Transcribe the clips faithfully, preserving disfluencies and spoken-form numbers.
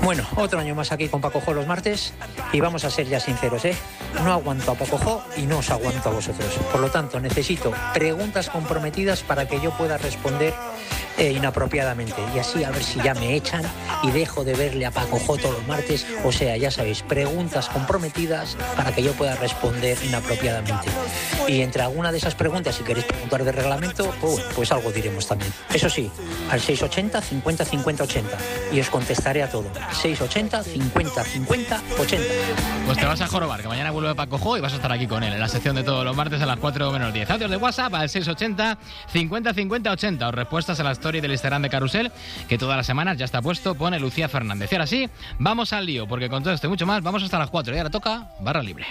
Bueno, otro año más aquí con Paco Jo los martes y vamos a ser ya sinceros, ¿eh? No aguanto a Paco Jo y no os aguanto a vosotros. Por lo tanto, necesito preguntas comprometidas para que yo pueda responder eh, inapropiadamente y así a ver si ya me echan y dejo de verle a Paco Jo todos los martes. O sea, ya sabéis, preguntas comprometidas para que yo pueda responder inapropiadamente. Y entre alguna de esas preguntas, si queréis preguntar de reglamento, pues, pues algo diremos también. Eso sí, al seis ochenta, cincuenta, cincuenta, ochenta y os contestaré a todo. seis ochenta, cincuenta, cincuenta, ochenta. Pues te vas a jorobar, que mañana vuelve Paco Jo y vas a estar aquí con él en la sección de todos los martes a las cuatro menos diez. Audios de WhatsApp al seis ochenta, cincuenta, cincuenta, ochenta o respuestas a la story del Instagram de Carrusel, que todas las semanas ya está puesto, pone Lucía Fernández. Y ahora sí, vamos al lío, porque con todo esto y mucho más vamos hasta las cuatro y ahora toca barra libre.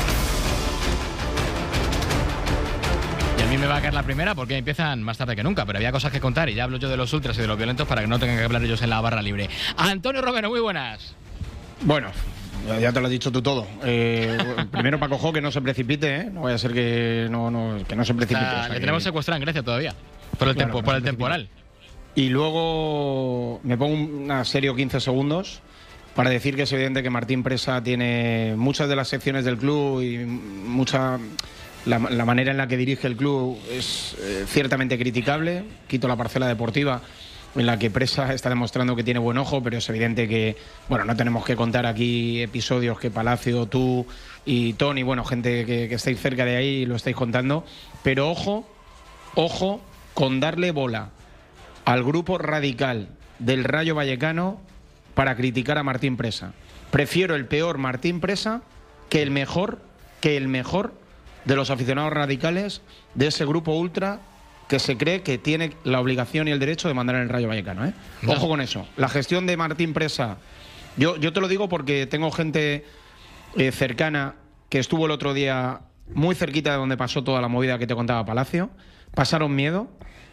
Y a mí me va a caer la primera porque empiezan más tarde que nunca, pero había cosas que contar y ya hablo yo de los ultras y de los violentos para que no tengan que hablar ellos en la barra libre. Antonio Romero, muy buenas. Bueno, ya te lo has dicho tú todo. Eh, primero Paco Jo, que no se precipite, ¿eh? No vaya a ser que no, no, que no se precipite. O sea, o sea, le que... tenemos secuestrado en Grecia todavía, por el, Claro, tempo, no por se el temporal. Y luego me pongo una serie quince segundos para decir que es evidente que Martín Presa tiene muchas de las secciones del club y mucha... La, la manera en la que dirige el club es eh, ciertamente criticable. Quito la parcela deportiva en la que Presa está demostrando que tiene buen ojo, pero es evidente que, bueno, no tenemos que contar aquí episodios que Palacio, tú y Tony, bueno, gente que, que estáis cerca de ahí lo estáis contando, pero ojo, ojo con darle bola al grupo radical del Rayo Vallecano para criticar a Martín Presa. Prefiero el peor Martín Presa que el mejor, que el mejor de los aficionados radicales de ese grupo ultra que se cree que tiene la obligación y el derecho de mandar en el Rayo Vallecano, ¿eh? No. Ojo con eso. La gestión de Martín Presa, yo, yo te lo digo porque tengo gente eh, cercana que estuvo el otro día muy cerquita de donde pasó toda la movida que te contaba Palacio. Pasaron miedo.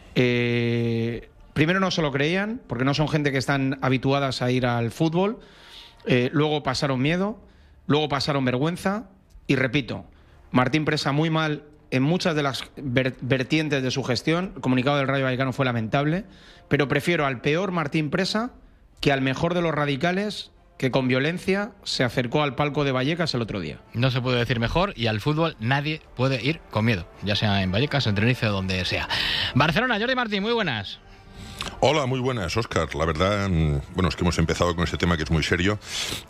Eh, primero no se lo creían, porque no son gente que están habituadas a ir al fútbol. Eh, luego pasaron miedo. Luego pasaron vergüenza. Y repito, Martín Presa muy mal en muchas de las ver- vertientes de su gestión. El comunicado del Rayo Vallecano fue lamentable, pero prefiero al peor Martín Presa que al mejor de los radicales que con violencia se acercó al palco de Vallecas el otro día. No se puede decir mejor y al fútbol nadie puede ir con miedo, ya sea en Vallecas, en Tenerife o donde sea. Barcelona, Jordi Martín, muy buenas. Hola, muy buenas, Óscar. La verdad, bueno, es que hemos empezado con este tema que es muy serio,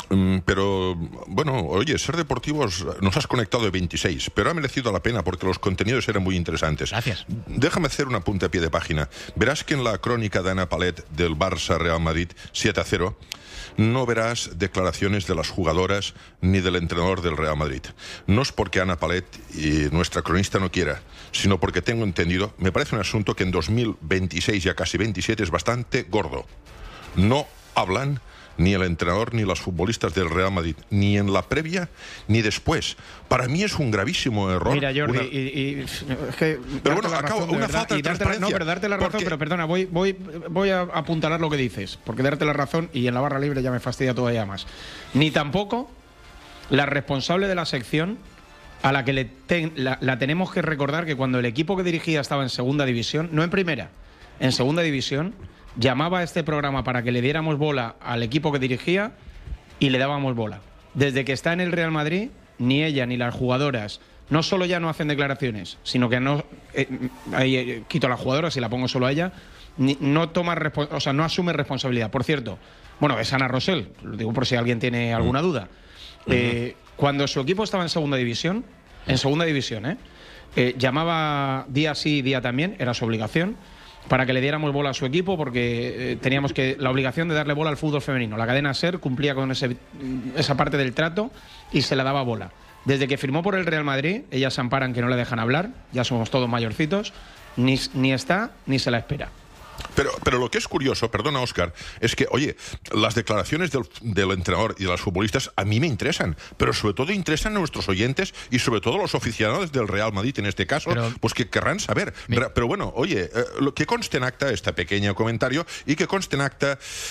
pero, bueno, oye, Ser Deportivos nos has conectado de veintiséis, pero ha merecido la pena porque los contenidos eran muy interesantes. Gracias. Déjame hacer un apunte a pie de página. Verás que en la crónica de Ana Palet del Barça-Real Madrid siete a cero, no verás declaraciones de las jugadoras ni del entrenador del Real Madrid. No es porque Ana Palet y nuestra cronista no quiera, sino porque tengo entendido, me parece un asunto que en dos mil veintiséis, ya casi veintisiete, es bastante gordo. No hablan ni el entrenador ni los futbolistas del Real Madrid, ni en la previa ni después. Para mí es un gravísimo error. Mira, Jordi, una... y, y, es que pero bueno, acabo, razón, una verdad, falta de y darte la, transparencia. no, pero darte la razón, porque... pero perdona, voy, voy, voy a apuntalar lo que dices, porque darte la razón y en la barra libre ya me fastidia todavía más. Ni tampoco la responsable de la sección, a la que le ten, la, la tenemos que recordar que cuando el equipo que dirigía estaba en segunda división, no en primera, en segunda división, llamaba a este programa para que le diéramos bola al equipo que dirigía y le dábamos bola. Desde que está en el Real Madrid, ni ella ni las jugadoras no solo ya no hacen declaraciones, sino que no eh, ahí, eh, quito a las jugadoras y la pongo solo a ella, ni, no toma respo- o sea, no asume responsabilidad. Por cierto, bueno, es Ana Rosell, lo digo por si alguien tiene alguna duda. Eh, cuando su equipo estaba en segunda división, en segunda división, ¿eh? Eh, llamaba día sí, día también, era su obligación, para que le diéramos bola a su equipo, porque eh, teníamos que la obligación de darle bola al fútbol femenino. La cadena SER cumplía con ese, esa parte del trato y se la daba bola. Desde que firmó por el Real Madrid, ellas se amparan que no le dejan hablar, ya somos todos mayorcitos, ni, ni está ni se la espera. Pero, pero lo que es curioso, perdona Óscar, es que, oye, las declaraciones del, del entrenador y de los futbolistas a mí me interesan, pero sobre todo interesan a nuestros oyentes y sobre todo a los aficionados del Real Madrid en este caso, pero, pues que querrán saber. Me... Pero bueno, oye, eh, que conste en acta este pequeño comentario y que conste en acta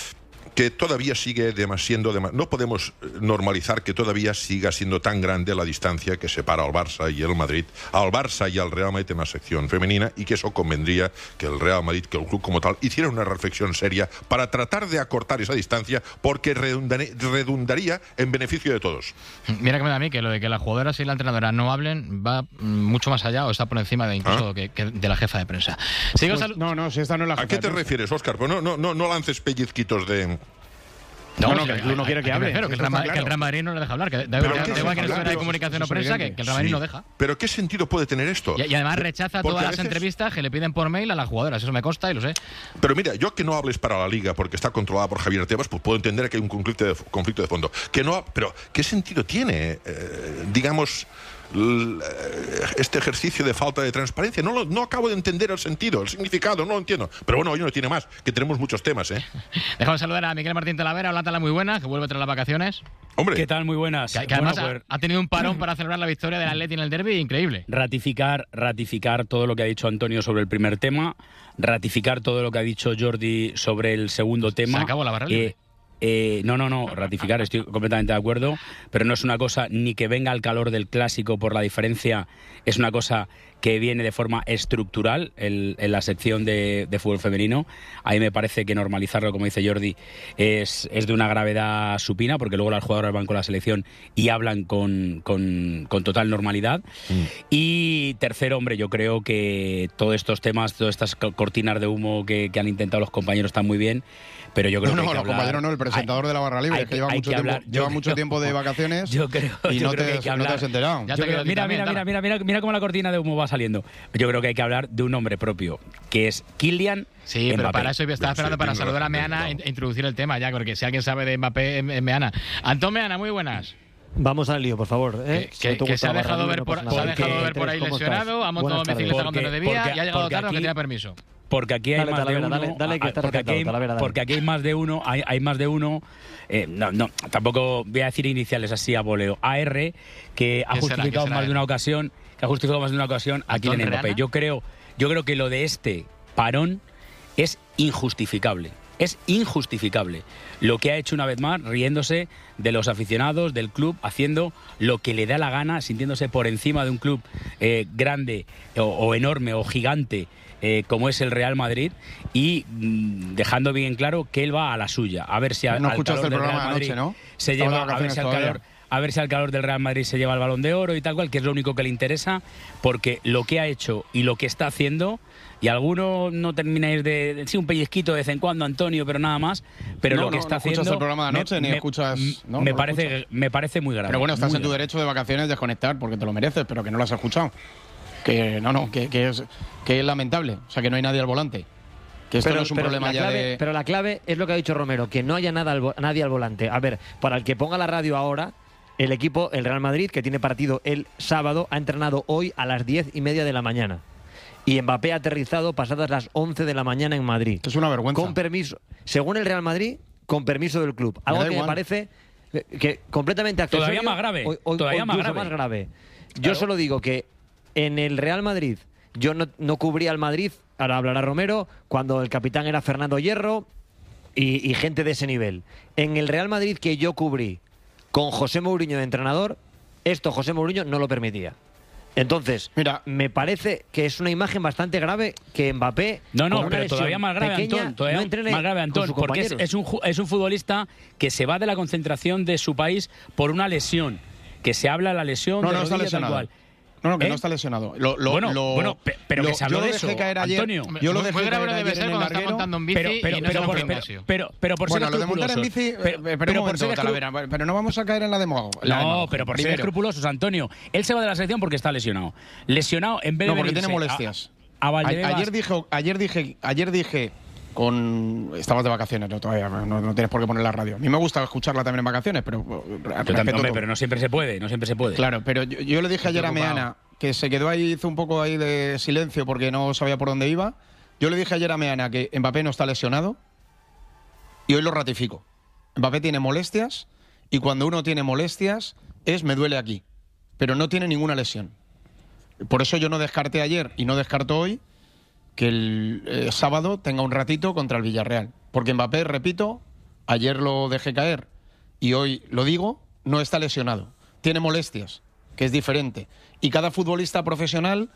que todavía sigue siendo... No podemos normalizar que todavía siga siendo tan grande la distancia que separa al Barça y el Madrid, al Barça y al Real Madrid en la sección femenina, y que eso convendría que el Real Madrid, que el club como tal, hiciera una reflexión seria para tratar de acortar esa distancia, porque redundaría en beneficio de todos. Mira que me da a mí que lo de que las jugadoras y la entrenadora no hablen va mucho más allá, o está por encima de incluso ¿Ah? que, que de la jefa de prensa. Sigo pues, no, no, si esta no es la jefa ¿A qué te de refieres, Óscar? Pues no, no, no, no lances pellizquitos de... No, no, que el club no quiere que hable. Pero que el, Real, que el Real Madrid no le deja hablar. Que da igual que no sea de comunicación o prensa, que, que el Real Madrid sí. no deja. Pero ¿qué sentido puede tener esto? Y, y además rechaza porque todas las veces... entrevistas que le piden por mail a las jugadoras. Eso me consta y lo sé. Pero mira, yo que no hables para la Liga porque está controlada por Javier Tebas, pues puedo entender que hay un conflicto de, conflicto de fondo. Que no, pero ¿qué sentido tiene, eh, digamos... este ejercicio de falta de transparencia? No, lo, no acabo de entender el sentido, el significado, no lo entiendo. Pero bueno, hoy no tiene más, que tenemos muchos temas, ¿eh? Dejamos saludar a Miguel Martín Talavera. Hola, Tala, muy buena, que vuelve tras las vacaciones. Hombre. ¿Qué tal? Muy buenas. Que, que bueno, además pues, ha, ha tenido un parón para celebrar la victoria del Atleti en el derbi, increíble. Ratificar, ratificar todo lo que ha dicho Antonio sobre el primer tema, ratificar todo lo que ha dicho Jordi sobre el segundo tema. Se acabó la barra libre. Eh, Eh, no, no, no, ratificar, estoy completamente de acuerdo, pero no es una cosa ni que venga al calor del clásico por la diferencia, es una cosa que viene de forma estructural el, en la sección de, de fútbol femenino. A mí me parece que normalizarlo, como dice Jordi, es, es de una gravedad supina, porque luego las jugadoras van con la selección y hablan con, con, con total normalidad. Mm. Y tercero, hombre, yo creo que todos estos temas, todas estas cortinas de humo que, que han intentado los compañeros están muy bien, pero yo creo no, que no, hay que los hablar, compañeros no, el presentador hay, de la barra libre, hay, que lleva, mucho, que tiempo, hablar, lleva creo, mucho tiempo de vacaciones yo creo, y yo no, creo te, que hay que no hablar, te has enterado. Ya te creo, mira, también, mira, mira, mira, mira cómo la cortina de humo va saliendo. Yo creo que hay que hablar de un nombre propio, que es Kylian Sí, Mbappé. Pero para eso estaba esperando sí, para tengo saludar a razón, Meana e introducir el tema ya, porque si alguien sabe de Mbappé, es Meana. Antón Meana, muy buenas. Vamos al lío, por favor. ¿eh? Que, que, que se ha dejado ver por, no se ha dejado ver por ahí lesionado, ha montado bicicleta cuando no debía porque, y ha llegado tarde, aquí, que tenía permiso. Porque aquí hay dale, más Talavera, de uno. Dale, dale, que está porque, aquí hay, Talavera, dale. porque aquí hay más de uno. Hay, hay más de uno. Eh, no, no, tampoco voy a decir iniciales así a voleo. A R, que ha justificado será, más de una ocasión, que ha justificado más de una ocasión a Kylian Mbappé. Yo creo, yo creo que lo de este parón es injustificable. Es injustificable lo que ha hecho una vez más, riéndose de los aficionados, del club, haciendo lo que le da la gana, sintiéndose por encima de un club eh, grande o, o enorme o gigante eh, como es el Real Madrid, y mmm, dejando bien claro que él va a la suya. A ver si a, no al calor el del Real de Madrid anoche, ¿no? se lleva, a ver si al calor... A ver si al calor del Real Madrid se lleva el Balón de Oro y tal cual, que es lo único que le interesa, porque lo que ha hecho y lo que está haciendo, y algunos no termináis de, de sí, un pellizquito de vez en cuando, Antonio, pero nada más, pero no, lo que no, está no haciendo... escuchas el programa de anoche, me, ni me, escuchas... No, me, no parece, escuchas. me parece muy grave. Pero bueno, estás en tu grave. derecho de vacaciones desconectar, porque te lo mereces, pero que no lo has escuchado. Que no, no, que, que, es, que es lamentable, o sea, que no hay nadie al volante. Que esto pero, no es un pero problema la ya clave, de... Pero la clave es lo que ha dicho Romero, que no haya nada al, nadie al volante. A ver, para el que ponga la radio ahora... El equipo, el Real Madrid, que tiene partido el sábado, ha entrenado hoy a las diez y media de la mañana. Y Mbappé ha aterrizado pasadas las once de la mañana en Madrid. Es una vergüenza. Con permiso, según el Real Madrid, con permiso del club. Algo me que igual. me parece que completamente accesorio. Todavía más grave. O, o, Todavía o más, grave. más grave. Yo claro. solo digo que en el Real Madrid, yo no, no cubría al Madrid, ahora hablará Romero, cuando el capitán era Fernando Hierro y, y gente de ese nivel. En el Real Madrid que yo cubrí con José Mourinho de entrenador, esto José Mourinho no lo permitía. Entonces, mira, me parece que es una imagen bastante grave que Mbappé... No, no, pero todavía más grave, pequeña, Antón. Todavía no entrene más grave, Antón, porque es, es, un, es un futbolista que se va de la concentración de su país por una lesión. Que se habla de la lesión no, de no rodilla, está lesionado. tal cual. No, no, que ¿Eh? no está lesionado. Lo, lo, bueno, lo, bueno, pero lo, que se habló de eso, caer ayer, Antonio. Yo lo dejé muy grave caer debe ayer ser en el cuando está larguero, montando en bici pero, pero, y no pero, es un por, gimnasio. pero, pero por bueno, ser lo de montar en bici, pero, pero, pero un por ser momento, Talavera, pero no vamos a caer en la demo. La no, demo. pero por Primero. ser escrupulosos, Antonio. Él se va de la selección porque está lesionado. Lesionado en vez de No, porque venirse tiene molestias. A, a Valdebebas. Ayer dije, ayer dije, ayer dije con estabas de vacaciones, no todavía no, no tienes por qué poner la radio. A mí me gusta escucharla también en vacaciones, pero respeto hombre, pero no siempre se puede, no siempre se puede. Claro, pero yo, yo le dije ayer a Meana, que se quedó ahí, hizo un poco ahí de silencio porque no sabía por dónde iba. Yo le dije ayer a Meana que Mbappé no está lesionado y hoy lo ratifico. Mbappé tiene molestias y cuando uno tiene molestias es me duele aquí, pero no tiene ninguna lesión. Por eso yo no descarté ayer y no descarto hoy que el eh, sábado tenga un ratito contra el Villarreal. Porque Mbappé, repito, ayer lo dejé caer y hoy lo digo, no está lesionado. Tiene molestias, que es diferente. Y cada futbolista profesional,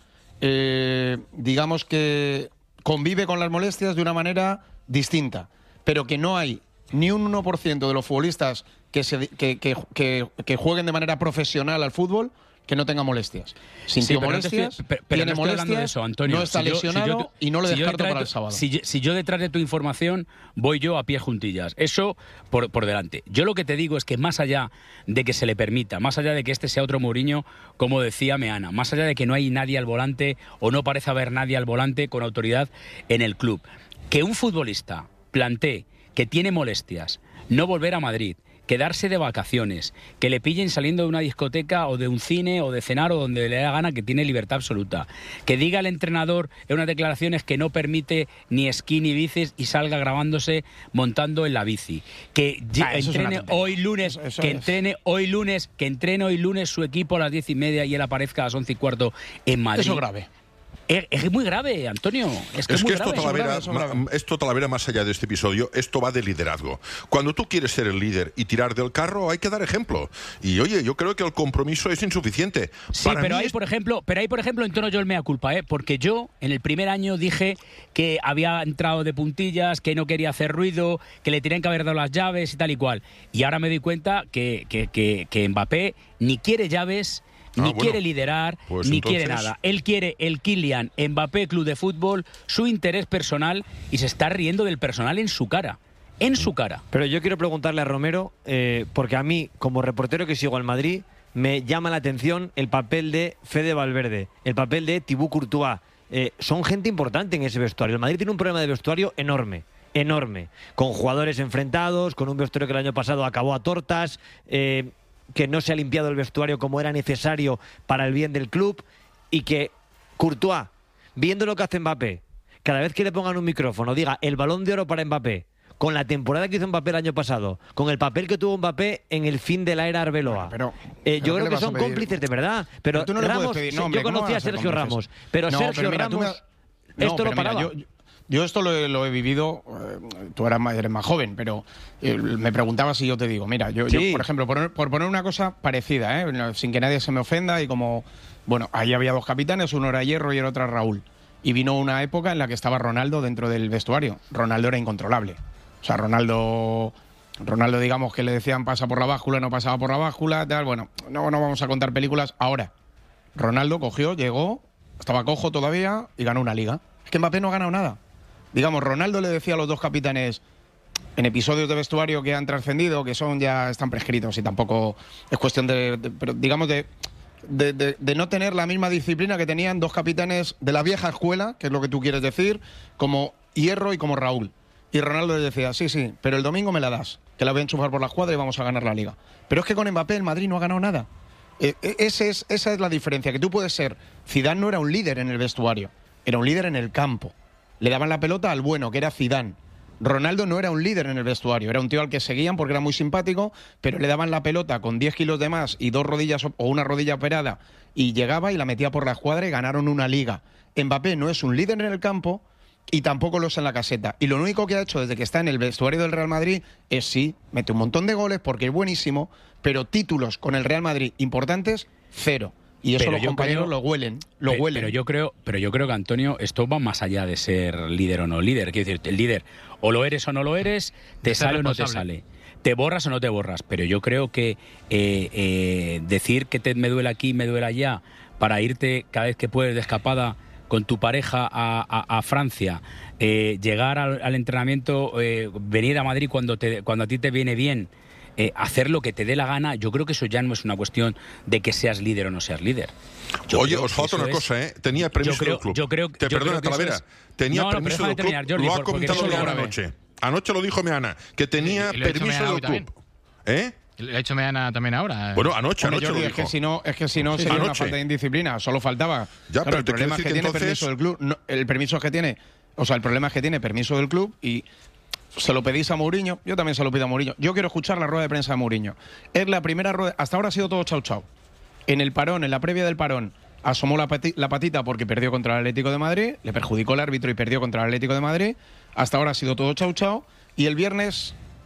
eh, digamos que convive con las molestias de una manera distinta, pero que no hay ni un uno por ciento de los futbolistas que, se, que, que, que, que jueguen de manera profesional al fútbol que no tenga molestias. Sintió sí, molestias, estoy, pero, pero tiene no molestias, de eso, Antonio. no está si yo, lesionado si yo, y no lo si descarto para tu, el sábado. Si, si yo detrás de tu información voy yo a pie juntillas, eso por, por delante. Yo lo que te digo es que más allá de que se le permita, más allá de que este sea otro Mourinho, como decía Meana, más allá de que no hay nadie al volante o no parece haber nadie al volante con autoridad en el club, que un futbolista plantee que tiene molestias, no volver a Madrid, quedarse de vacaciones, que le pillen saliendo de una discoteca o de un cine o de cenar o donde le dé la gana, que tiene libertad absoluta. Que diga el entrenador en unas declaraciones que no permite ni esquí ni bicis y salga grabándose montando en la bici. Que ah, entrene hoy lunes, eso, eso que es. entrene hoy lunes, que entrene hoy lunes su equipo a las diez y media y él aparezca a las once y cuarto en Madrid. Eso es grave. Es, es muy grave, Antonio. Es que, es es muy que esto, grave. Talavera, Eso grave, eso grave. esto, Talavera, más allá de este episodio, esto va de liderazgo. Cuando tú quieres ser el líder y tirar del carro, hay que dar ejemplo. Y oye, yo creo que el compromiso es insuficiente. Sí, Para pero mí ahí, es... por ejemplo, pero ahí, por ejemplo, en tono yo el mea culpa, ¿eh? Porque yo, en el primer año, dije que había entrado de puntillas, que no quería hacer ruido, que le tenían que haber dado las llaves y tal y cual. Y ahora me doy cuenta que, que, que, que Mbappé ni quiere llaves, ni ah, bueno, quiere liderar, pues ni entonces... quiere nada. Él quiere el Kylian Mbappé Club de Fútbol, su interés personal, y se está riendo del personal en su cara. En su cara. Pero yo quiero preguntarle a Romero, eh, porque a mí, como reportero que sigo al Madrid, me llama la atención el papel de Fede Valverde, el papel de Thibaut Courtois. Eh, son gente importante en ese vestuario. El Madrid tiene un problema de vestuario enorme. Enorme. Con jugadores enfrentados, con un vestuario que el año pasado acabó a tortas... Eh, que no se ha limpiado el vestuario como era necesario para el bien del club, y que Courtois, viendo lo que hace Mbappé, cada vez que le pongan un micrófono diga el Balón de Oro para Mbappé, con la temporada que hizo Mbappé el año pasado, con el papel que tuvo Mbappé en el fin de la era Arbeloa. Bueno, pero, eh, yo pero creo que son cómplices de verdad. Pero, pero tú no Ramos, le puedes pedir, no, hombre, yo conocía a Sergio Ramos, pero no, Sergio pero mira, Ramos me... esto no, lo paraba. Mira, yo, Yo esto lo he, lo he vivido, eh, tú eras más, eres más joven, pero eh, me preguntabas y yo te digo, mira, yo, sí. yo por ejemplo, por, por poner una cosa parecida, eh, sin que nadie se me ofenda, y como, bueno, ahí había dos capitanes, uno era Hierro y el otro era Raúl. Y vino una época en la que estaba Ronaldo dentro del vestuario. Ronaldo era incontrolable. O sea, Ronaldo, Ronaldo digamos que le decían pasa por la báscula, no pasaba por la báscula, tal. Bueno, no, no vamos a contar películas. Ahora, Ronaldo cogió, llegó, estaba cojo todavía y ganó una liga. Es que Mbappé no ha ganado nada. Digamos, Ronaldo le decía a los dos capitanes en episodios de vestuario que han trascendido, que son ya están prescritos y tampoco es cuestión de, de pero digamos de, de, de, de no tener la misma disciplina que tenían dos capitanes de la vieja escuela, que es lo que tú quieres decir, como Hierro y como Raúl. Y Ronaldo le decía, sí, sí, pero el domingo me la das, que la voy a enchufar por la escuadra y vamos a ganar la liga. Pero es que con Mbappé el Madrid no ha ganado nada. Eh, ese es, esa es la diferencia, que tú puedes ser... Zidane no era un líder en el vestuario, era un líder en el campo. Le daban la pelota al bueno, que era Zidane. Ronaldo no era un líder en el vestuario, era un tío al que seguían porque era muy simpático, pero le daban la pelota con diez kilos de más y dos rodillas o una rodilla operada y llegaba y la metía por la escuadra y ganaron una liga. Mbappé no es un líder en el campo y tampoco lo es en la caseta. Y lo único que ha hecho desde que está en el vestuario del Real Madrid es sí, mete un montón de goles porque es buenísimo, pero títulos con el Real Madrid importantes, cero. Y eso pero los compañeros creo, lo huelen, lo pero, huelen. Pero yo creo, pero yo creo que Antonio, esto va más allá de ser líder o no líder. Quiero decir, el líder, o lo eres o no lo eres, te sale o no te sale. Te borras o no te borras. Pero yo creo que eh, eh, decir que te, me duele aquí, me duele allá, para irte cada vez que puedes de escapada con tu pareja a, a, a Francia, eh, llegar al, al entrenamiento, eh, venir a Madrid cuando, te, cuando a ti te viene bien, Eh, hacer lo que te dé la gana, yo creo que eso ya no es una cuestión de que seas líder o no seas líder. Yo Oye, os falta una es... cosa, ¿eh? Tenía permiso creo, del club. Yo creo, Te yo perdona, creo Talavera. Es... Tenía no, no, permiso del club. terminar, Jordi, lo ha por, comentado lo anoche. Anoche lo dijo Meana, que tenía y, y permiso del club. También. ¿Eh? Le ha hecho Meana también ahora. Bueno, anoche, anoche Jordi, lo es dijo. que si no, es que si no sí, sería anoche. una falta de indisciplina, solo faltaba. Ya, claro, pero el te problema es que, que tiene entonces... permiso del club. No, el permiso es que tiene, o sea, el problema es que tiene permiso del club y se lo pedís a Mourinho, yo también se lo pido a Mourinho. Yo quiero escuchar la rueda de prensa de Mourinho. Es la primera rueda, hasta ahora ha sido todo chau chau. En el parón, en la previa del parón, asomó la, pati, la patita porque perdió contra el Atlético de Madrid, le perjudicó el árbitro y perdió contra el Atlético de Madrid. Hasta ahora ha sido todo chau chau. Y el viernes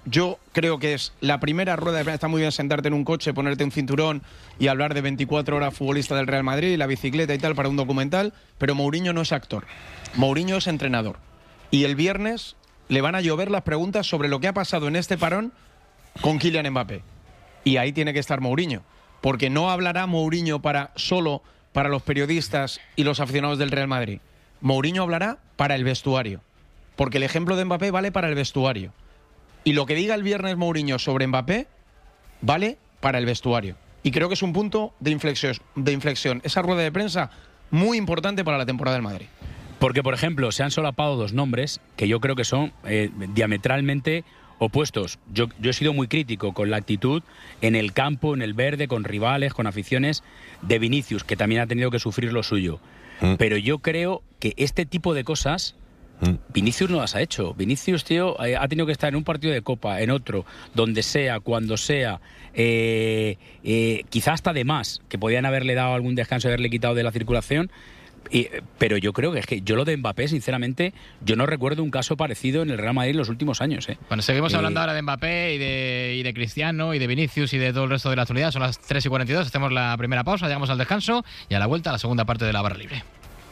yo creo que es la primera rueda de prensa. Está muy bien sentarte en un coche, ponerte un cinturón y hablar de veinticuatro horas futbolista del Real Madrid y la bicicleta y tal para un documental, pero Mourinho no es actor. Mourinho es entrenador. Y el viernes le van a llover las preguntas sobre lo que ha pasado en este parón con Kylian Mbappé. Y ahí tiene que estar Mourinho, porque no hablará Mourinho para solo para los periodistas y los aficionados del Real Madrid. Mourinho hablará para el vestuario, porque el ejemplo de Mbappé vale para el vestuario. Y lo que diga el viernes Mourinho sobre Mbappé vale para el vestuario. Y creo que es un punto de inflexión, de inflexión. Esa rueda de prensa muy importante para la temporada del Madrid. Porque, por ejemplo, se han solapado dos nombres que yo creo que son eh, diametralmente opuestos. Yo, yo he sido muy crítico con la actitud en el campo, en el verde, con rivales, con aficiones de Vinicius, que también ha tenido que sufrir lo suyo. Mm. Pero yo creo que este tipo de cosas mm. Vinicius no las ha hecho. Vinicius, tío, eh, ha tenido que estar en un partido de Copa, en otro, donde sea, cuando sea, eh, eh, quizá hasta de más, que podían haberle dado algún descanso y haberle quitado de la circulación. Y, pero yo creo que es que yo lo de Mbappé, sinceramente, yo no recuerdo un caso parecido en el Real Madrid en los últimos años. ¿eh? Bueno, seguimos eh, hablando ahora de Mbappé y de, y de Cristiano y de Vinicius y de todo el resto de la actualidad. Son las tres y cuarenta y dos, hacemos la primera pausa, llegamos al descanso y a la vuelta a la segunda parte de la barra libre.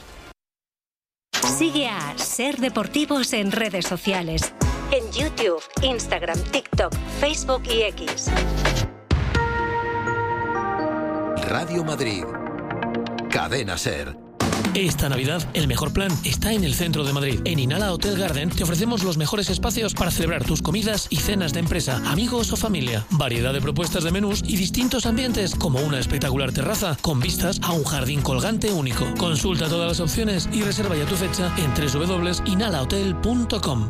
Sigue a Ser Deportivos en redes sociales. En YouTube, Instagram, TikTok, Facebook y X. Radio Madrid. Cadena Ser. Esta Navidad, el mejor plan está en el centro de Madrid. En Inhala Hotel Garden te ofrecemos los mejores espacios para celebrar tus comidas y cenas de empresa, amigos o familia. Variedad de propuestas de menús y distintos ambientes, como una espectacular terraza con vistas a un jardín colgante único. Consulta todas las opciones y reserva ya tu fecha en doble u doble u doble u punto inhala hotel punto com.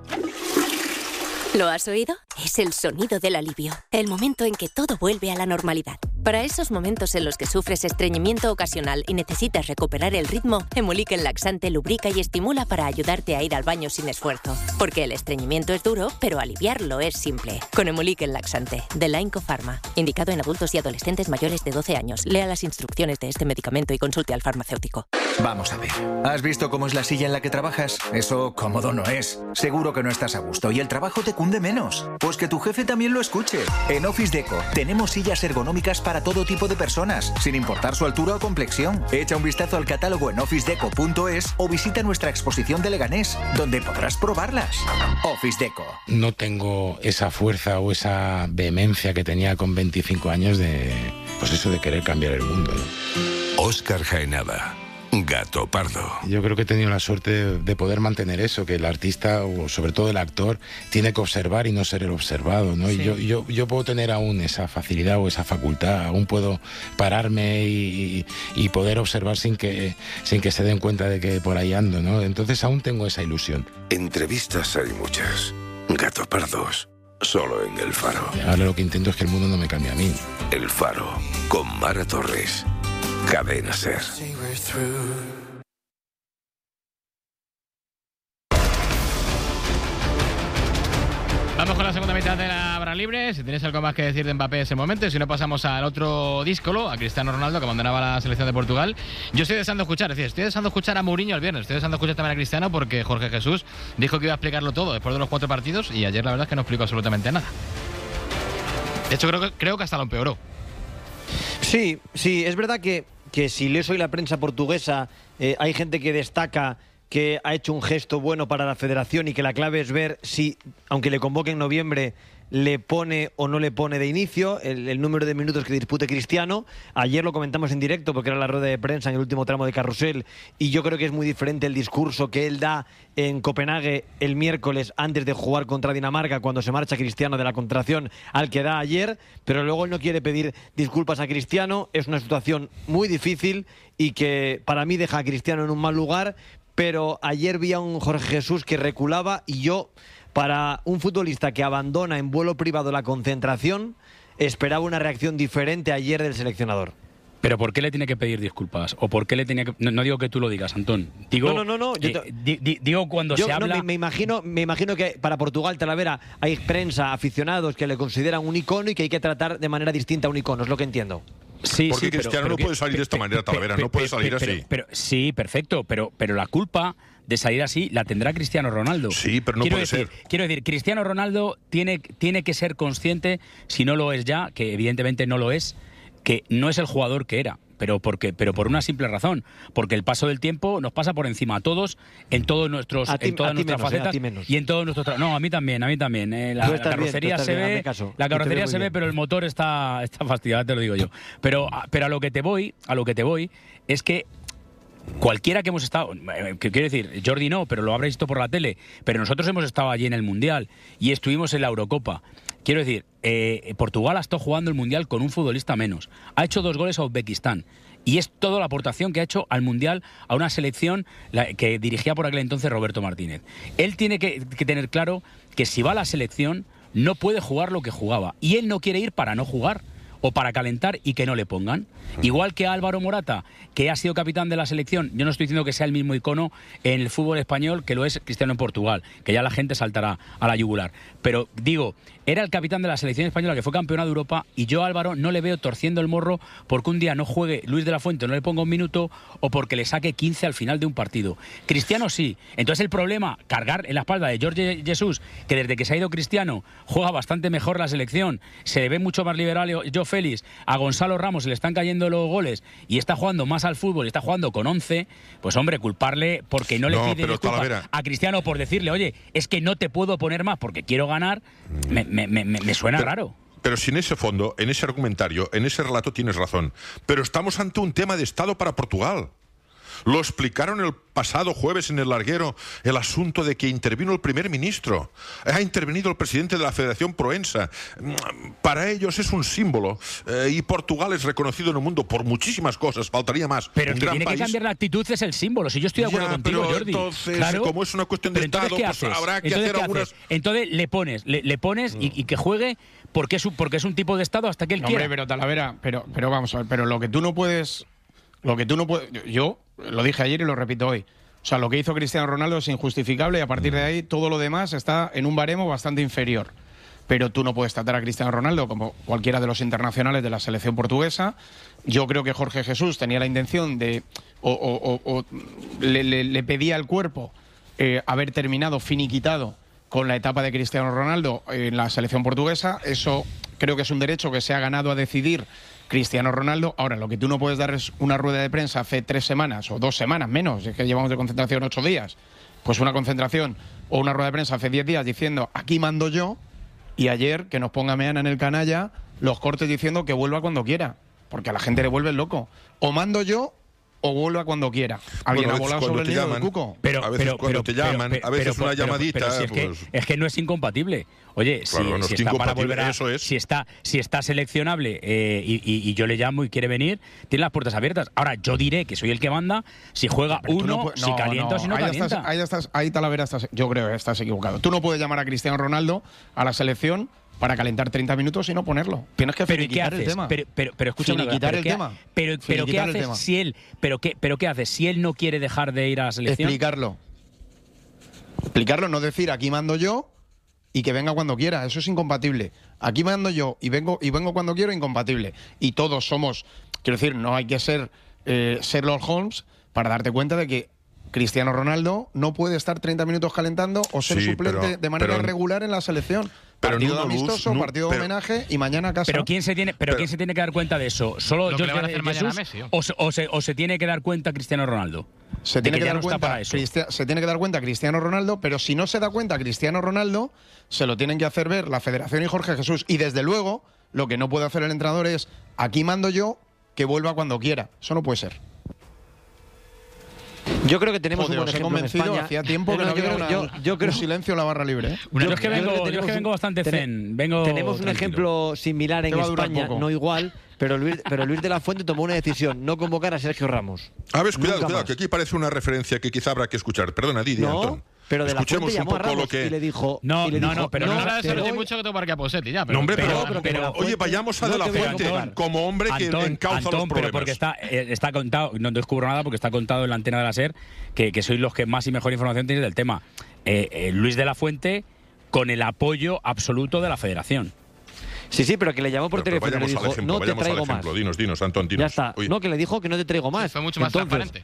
¿Lo has oído? Es el sonido del alivio. El momento en que todo vuelve a la normalidad. Para esos momentos en los que sufres estreñimiento ocasional y necesitas recuperar el ritmo, Hemuliquen Laxante lubrica y estimula para ayudarte a ir al baño sin esfuerzo. Porque el estreñimiento es duro, pero aliviarlo es simple. Con Hemuliquen Laxante, de Laico Pharma. Indicado en adultos y adolescentes mayores de doce años. Lea las instrucciones de este medicamento y consulte al farmacéutico. Vamos a ver. ¿Has visto cómo es la silla en la que trabajas? Eso cómodo no es. Seguro que no estás a gusto y el trabajo te cunde menos. Pues que tu jefe también lo escuche. En Office Deco tenemos sillas ergonómicas para todo tipo de personas, sin importar su altura o complexión. Echa un vistazo al catálogo en office deco punto es o visita nuestra exposición de Leganés, donde podrás probarlas. Office Deco. No tengo esa fuerza o esa vehemencia que tenía con veinticinco años de, pues eso, de querer cambiar el mundo, ¿no? Óscar Jaenada. Gato Pardo. Yo creo que he tenido la suerte de, de poder mantener eso, que el artista, o sobre todo el actor, tiene que observar y no ser el observado, ¿no? Sí. Y yo, yo, yo puedo tener aún esa facilidad o esa facultad, aún puedo pararme y, y, y poder observar sin que, sin que se den cuenta de que por ahí ando, ¿no? Entonces aún tengo esa ilusión. Entrevistas hay muchas. Gato Pardos, solo en El Faro. Ahora lo que intento es que el mundo no me cambie a mí. El Faro, con Mara Torres. Cadena Ser. Vamos con la segunda mitad de la barra libre. Si tienes algo más que decir de Mbappé en ese momento, si no pasamos al otro díscolo, a Cristiano Ronaldo, que abandonaba la selección de Portugal. Yo estoy deseando escuchar, es decir, estoy deseando escuchar a Mourinho el viernes, estoy deseando escuchar también a Cristiano, porque Jorge Jesús dijo que iba a explicarlo todo después de los cuatro partidos y ayer la verdad es que no explicó absolutamente nada. De hecho, creo que, creo que hasta lo empeoró. Sí, sí, es verdad que, que si lees hoy la prensa portuguesa, eh, hay gente que destaca que ha hecho un gesto bueno para la federación y que la clave es ver si, aunque le convoque en noviembre, le pone o no le pone de inicio el, el número de minutos que dispute Cristiano. Ayer lo comentamos en directo porque era la rueda de prensa en el último tramo de Carrusel y yo creo que es muy diferente el discurso que él da en Copenhague el miércoles antes de jugar contra Dinamarca, cuando se marcha Cristiano de la contratación, al que da ayer, pero luego él no quiere pedir disculpas a Cristiano. Es una situación muy difícil y que para mí deja a Cristiano en un mal lugar, pero ayer vi a un Jorge Jesús que reculaba y yo, para un futbolista que abandona en vuelo privado la concentración, esperaba una reacción diferente ayer del seleccionador. ¿Pero por qué le tiene que pedir disculpas? ¿O por qué le tenía que...? No, no digo que tú lo digas, Antón. Digo, no, no, no. no. Yo te... eh, di, di, digo cuando yo, se no, habla... Me, me, imagino, me imagino que para Portugal, Talavera, hay prensa, aficionados que le consideran un icono y que hay que tratar de manera distinta a un icono. Es lo que entiendo. Sí, Porque sí, Cristiano pero, no pero, puede salir de esta manera, Talavera, no puede salir pero, así. Pero, pero, sí, perfecto, pero, pero la culpa de salir así la tendrá Cristiano Ronaldo. Sí, pero no quiero puede decir, ser. Quiero decir, Cristiano Ronaldo tiene, tiene que ser consciente, si no lo es ya, que evidentemente no lo es, que no es el jugador que era. Pero, porque, pero por una simple razón, porque el paso del tiempo nos pasa por encima a todos en todos nuestros ti, en todas nuestras menos, facetas eh, y en todos nuestros no, a mí también, a mí también. Eh, la, la carrocería bien, se bien, ve, la carrocería se ve, pero el motor está, está fastidiado, te lo digo yo. Pero, pero a lo que te voy, a lo que te voy es que cualquiera que hemos estado, que quiero decir, Jordi no, pero lo habréis visto por la tele, pero nosotros hemos estado allí en el Mundial y estuvimos en la Eurocopa. Quiero decir, eh, Portugal ha estado jugando el Mundial con un futbolista menos. Ha hecho dos goles a Uzbekistán. Y es toda la aportación que ha hecho al Mundial a una selección la, que dirigía por aquel entonces Roberto Martínez. Él tiene que, que tener claro que si va a la selección no puede jugar lo que jugaba. Y él no quiere ir para no jugar o para calentar y que no le pongan. Igual que a Álvaro Morata, que ha sido capitán de la selección. Yo no estoy diciendo que sea el mismo icono en el fútbol español que lo es Cristiano en Portugal, que ya la gente saltará a la yugular. Pero digo, era el capitán de la selección española que fue campeona de Europa y yo a Álvaro no le veo torciendo el morro porque un día no juegue Luis de la Fuente, no le ponga un minuto o porque le saque quince al final de un partido. Cristiano sí. Entonces el problema, cargar en la espalda de Jorge Jesús, que desde que se ha ido Cristiano juega bastante mejor la selección, se le ve mucho más liberal yo Félix, a Gonzalo Ramos se le están cayendo los goles y está jugando más al fútbol y está jugando con once, pues hombre, culparle porque no le no, pide disculpas a Cristiano por decirle, oye, es que no te puedo poner más porque quiero ganar, me, me, me, me suena pero, raro. Pero si en ese fondo, en ese argumentario, en ese relato tienes razón, pero estamos ante un tema de Estado para Portugal. Lo explicaron el pasado jueves en el larguero, el asunto de que intervino el primer ministro. Ha intervenido el presidente de la Federación Proensa. Para ellos es un símbolo. Eh, y Portugal es reconocido en el mundo por muchísimas cosas. Faltaría más. Pero un el que gran tiene país. que cambiar la actitud es el símbolo. Si yo estoy de acuerdo ya, contigo, pero Jordi. Entonces, claro, como es una cuestión de Estado, pues habrá que entonces, hacer algunas... haces? Entonces le pones, le, le pones y, y que juegue porque es, un, porque es un tipo de Estado hasta que él no, quiera. Hombre, pero Talavera, pero, pero vamos a ver, pero lo que tú no puedes... Lo que tú no puedes... Yo lo dije ayer y lo repito hoy. O sea, lo que hizo Cristiano Ronaldo es injustificable y a partir de ahí todo lo demás está en un baremo bastante inferior. Pero tú no puedes tratar a Cristiano Ronaldo como cualquiera de los internacionales de la selección portuguesa. Yo creo que Jorge Jesús tenía la intención de... o, o, o, o le, le, le pedía al cuerpo eh, haber terminado, finiquitado con la etapa de Cristiano Ronaldo en la selección portuguesa. Eso creo que es un derecho que se ha ganado a decidir Cristiano Ronaldo. Ahora, lo que tú no puedes dar es una rueda de prensa hace tres semanas o dos semanas menos, es que llevamos de concentración ocho días, pues una concentración o una rueda de prensa hace diez días diciendo aquí mando yo, y ayer que nos ponga Meana en el canalla los cortes diciendo que vuelva cuando quiera, porque a la gente le vuelve loco. O mando yo o vuelva cuando quiera. Alguien bueno, ha volado sobre el nido del cuco. Pero, a veces pero, cuando pero, te llaman, pero, a veces pero, una pero, llamadita... Pero, pero si es, pues... que, es que no es incompatible. Oye, claro, si, no si es está para volver a, eso es. si está, si está seleccionable eh, y, y, y yo le llamo y quiere venir, tiene las puertas abiertas. Ahora, yo diré que soy el que manda si juega Pero uno, no puedes, si no, calienta no, o si no ahí calienta. Estás, ahí, estás, ahí Talavera, estás, yo creo que estás equivocado. Tú no puedes llamar a Cristiano Ronaldo a la selección para calentar treinta minutos y no ponerlo. Tienes que finiquitar el tema. Pero, pero, pero escúchame, finiquitar pero el ¿qué, tema. Pero, pero ¿qué Finiquitar el haces tema. si él, pero qué, pero qué haces si él no quiere dejar de ir a la selección? Explicarlo. Explicarlo, no decir aquí mando yo y que venga cuando quiera. Eso es incompatible. Aquí mando yo y vengo y vengo cuando quiero, incompatible. Y todos somos, quiero decir, no hay que ser eh, Sherlock Holmes para darte cuenta de que Cristiano Ronaldo no puede estar treinta minutos calentando o ser Sí, suplente pero- de manera pero- regular en la selección. pero Partido de Nuno Luz, amistoso, nu- partido de pero- homenaje y mañana a casa. Pero quién se tiene, pero, Pero- quién se tiene que dar cuenta de eso, solo Lo que le van a Jorge hacer mañana a Jesús, Messi, ¿o? o, se, o, se, o se tiene que dar cuenta Cristiano Ronaldo. Se de tiene que, ya dar no está cuenta, para eso. Cristia- se tiene que dar cuenta Cristiano Ronaldo, pero si no se da cuenta Cristiano Ronaldo, se lo tienen que hacer ver la Federación y Jorge Jesús. Y desde luego, lo que no puede hacer el entrenador es, aquí mando yo, que vuelva cuando quiera. Eso no puede ser. Yo creo que tenemos Joder, un buen os he ejemplo en convencido, España. hacía tiempo que No, no, yo había creo- una- yo- yo creo- un silencio en la barra libre. ¿eh? Yo, Yo- es que yo creo vengo, que yo es tenemos que un- vengo bastante tene- zen. Vengo Tenemos un tranquilo. ejemplo similar en Te va a durar España, poco. no igual, pero Luis, pero Luis de la Fuente tomó una decisión, no convocar a Sergio Ramos. A ver, cuidado, Nunca cuidado, más. que aquí parece una referencia que quizá habrá que escuchar. Perdona, Didi, No, Antón. pero de la Escuchemos Fuente un llamó a poco Ramos lo que... y le dijo... No, y le no, dijo, no, pero No, no, no te se doy- oye mucho que tocar que a Posetti ya. Pero, No, hombre, pero, pero- pero que de la oye, Fuente vayamos a no De la te voy a Fuente tocar. como hombre que Antón, encauza Antón, los pero problemas. porque está, eh, está contado, no descubro nada porque está contado en la antena de la SER, que, que sois los que más y mejor información tenéis del tema. Eh, eh, Luis de la Fuente con el apoyo absoluto de la Federación. Sí, sí, pero que le llamó por Pero- pero teléfono y le vayamos al dijo, ejemplo, no te vayamos al traigo más. ejemplo. Dinos, dinos, Antón, dinos. Ya está. Oye, No, que le dijo que no te traigo más. fue mucho más Entonces, transparente.